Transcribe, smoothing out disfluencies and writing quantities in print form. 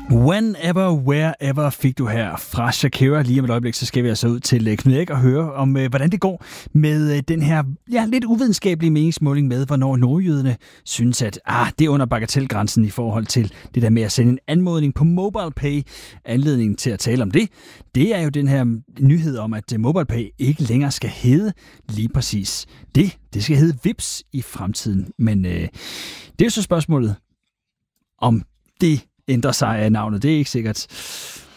Whenever, wherever fik du her fra Shakira. Lige om et øjeblik, så skal vi altså ud til Knud Erik og høre om, hvordan det går med den her lidt uvidenskabelige meningsmåling med, hvornår nordjyderne synes, at det er under bagatelgrænsen i forhold til det der med at sende en anmodning på MobilePay. Anledningen til at tale om det er jo den her nyhed om, at MobilePay ikke længere skal hedde lige præcis det. Det skal hedde Vips i fremtiden. Men det er jo så spørgsmålet, om det ændrer sig af navnet. Det er ikke sikkert.